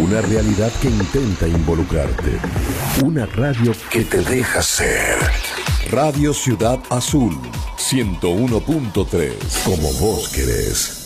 Una realidad que intenta involucrarte. Una radio que te deja ser. Radio Ciudad Azul 101.3. Como vos querés.